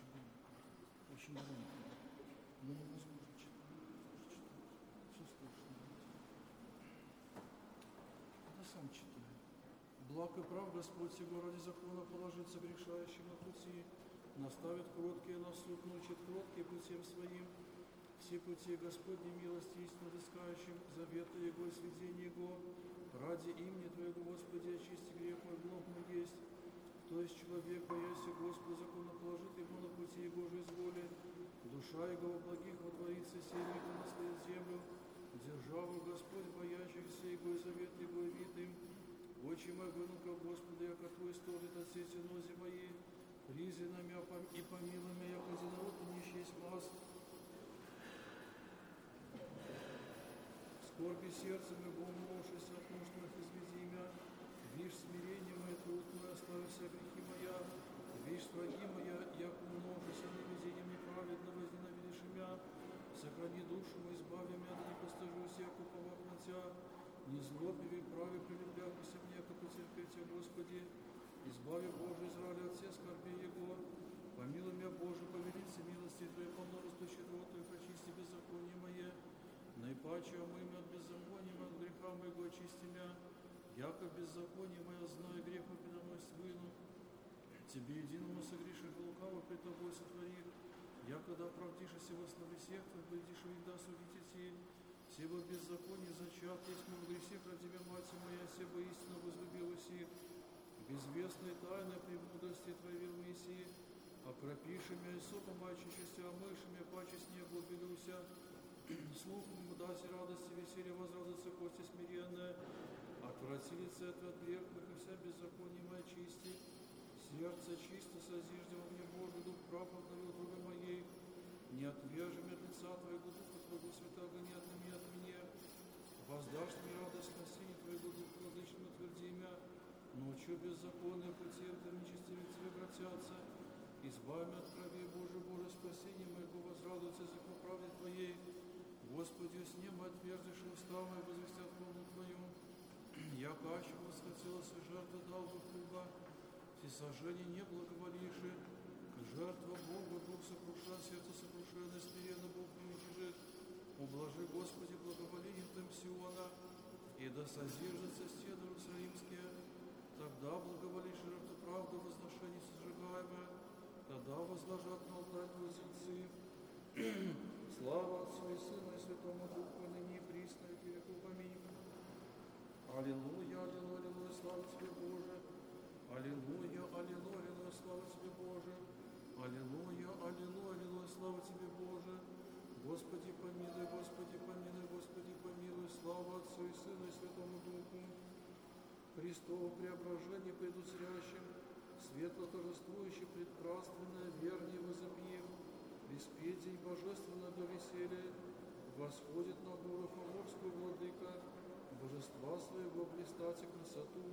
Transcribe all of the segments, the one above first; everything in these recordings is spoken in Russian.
Очень маленько. Но невозможно читать. Все слышно. Это сам читаю. Благ и прав Господь сего ради закона положит согрешающим на пути, наставит кроткие на суд, научит кроткие путем своим. Все пути Господней милости истинно искающим, завета Его и сведения Его, ради имени Твоего, Господи, очисти грех мой, благ мой есть. То есть человек, боясь Господа, закона положит ему на пути Его же изволи, душа Его во благих водворится, семьи наследит землю, державу Господь, боящихся Его и завет Его и вид им. Очи мои вынука, Господи, яко Твой столит от сети нози мои, призи на меня и помилуй меня, яко единород не есть вас. Скорби сердцем его умножися от нужд моих изведи меня. Вишь смирение мое, труд мой, остави вся грехи моя. Вишь враги моя, яко умножися невезением неправедно возненавидишь меня. Сохрани душу мою, избави меня, да не постыжусь, яко уповах на Тя. Не злобивей праве прилюбляхуся мне, яко потерпеть Тя, Господи. Избави, Боже, Израиля от всех скорбей Его. Помилуй меня, Боже, повелиться милости Твоей, по множеству щедрот Твоих, очисти беззаконие мое. Наипаче омыми от беззакония от греха моего очисти меня, яко беззаконие мое знаю, грех мой предо мной свыну. Тебе единому согрешишь, лукаво пред тобой сотворив, якогда оправдишься во славе всех Твоих, глядишь всегда судите сей. Сего беззаконие зачат, есть мы в грехе от Тебя, Мать моя, себо истину возлюбила сих. Безвестной тайны премудрости Твоей вел Мессии, окропиши меня и сопом мачащестя, омыши меня, паче снегу обелюся. Слух ему даси радости, веселье возрадуется кости смиренная, отврати лице от грехных и вся беззаконие моя чисти. Сердце чисто созижди во мне, Божий Дух прав обновил друга моей. Не отвержи меня от лица Твоего Духа, Твоего Святого, не отними от меня. Воздашь мне радость спасения Твоего Духа, владычным утверди меня. Ночью беззаконные пути, это нечестивые к Тебе обратятся. Избави меня от крови, Боже, спасение моего, возрадуется язык по правде Твоей. Господи, с ним отвердишь уста мои, возвестят хвалу Твою. Я каще восхотелась, и жертвы дал бы Бога. Всесожжение не благоволивши, жертва Богу, Дух сокруша, сердце сокрушенное, смиренно Бог не уничижит. Ублажи, Господи, благоволением Тем Сиона, и да созиждется стены Иерусалимские. Тогда благоволишь жертву правды, возношение сожигаемое, тогда возложат на алтарь Твой зельцы. Слава Отцу и Сыну и Святому Духу, ныне и присно, и веки веков. Аминь. Аллилуйя, аллилуйя, аллилуйя, слава Тебе, Боже. Аллилуйя, аллилуйя, аллилуйя, слава Тебе, Боже. Аллилуйя, аллилуйя, аллилуйя, слава Тебе, Боже. Господи, помилуй, Господи, помилуй, Господи, помилуй, слава Отцу и Сыну и Святому Духу. Христово преображение предуцарящим, светло торжествующий, предпраздненное, вернее возопьев, беспедий божественно до веселья, восходит на гору Фаворскую, владыка, божества своего блистать и красоту,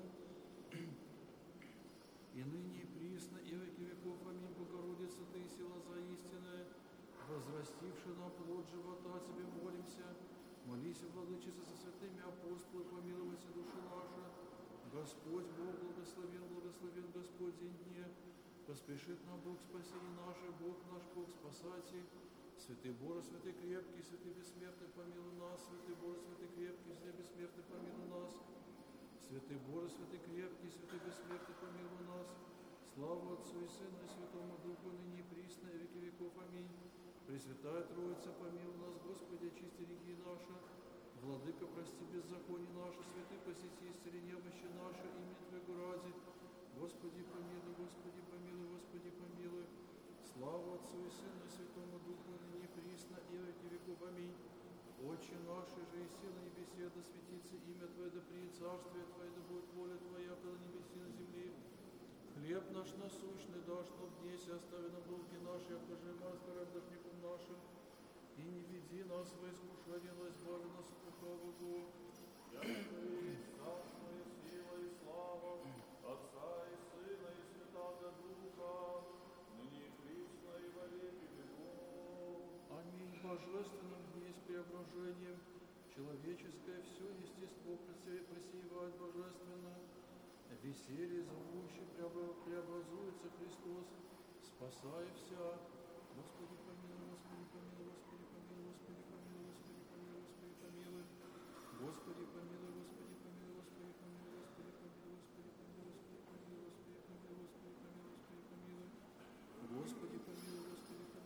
и ныне и присно, и веки веков. Аминь. Богородица, Ты и сила за истинное, возрастивши на плод живота, Тебе молимся. Молись, владычица, со святыми апостолами, помилуйся души наша. Господь Бог благословен, благословен Господь день дне. Поспешит нам Бог спасение наше, Бог наш, Бог спасатель. Святый Боже, святый крепкий, святый бессмертный, помилуй нас. Святый Боже, святый крепкий, святый бессмертный, помилуй нас. Святый Боже, святый крепкий, святый бессмертный, помилуй нас. Слава Отцу и Сыну и Святому Духу, ныне и присно, и веки веков. Аминь. Пресвятая Троица, помилуй нас, Господи, очисти грехи наши. Владыка, прости беззаконие наше, святый, посети, исцели немощи наши, имя Твоего ради. Господи, помилуй, Господи, помилуй, Господи, помилуй. Слава Отцу и Сыну и Святому Духу, ныне и присно, и веки веков. Аминь. Отче наш, же и сила небесе, да светится имя Твое, да приедет царствие Твое, да будет воля Твоя, как на небесе на земле. Хлеб наш насущный дашь нам днесь, и остави нам долги наши, а пожимай старым должником нашим. И не веди нас во искушение, но избави нас от лукавого. Яко есть царство и сила и слава Отца и Сына и Святаго Духа, ныне и присно и во веки веков. Аминь. Божественным есть преображением, человеческое все естество просеивает божественно. Веселье зовущее преобразуется Христос, с спасай вся, Господи